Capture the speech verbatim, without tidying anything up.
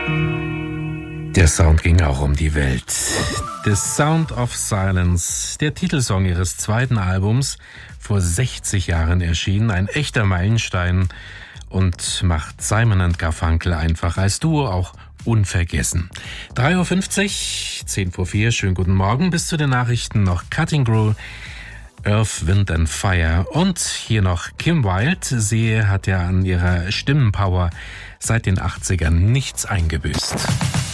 Der Sound ging auch um die Welt. The Sound of Silence, der Titelsong ihres zweiten Albums, vor sechzig Jahren erschienen, ein echter Meilenstein und macht Simon and Garfunkel einfach als Duo auch unvergessen. drei Uhr fünfzig, zehn vor vier, schönen guten Morgen, bis zu den Nachrichten noch Cutting Crew, Earth, Wind and Fire und hier noch Kim Wilde. Sie hat ja an ihrer Stimmenpower seit den achtzigern nichts eingebüßt.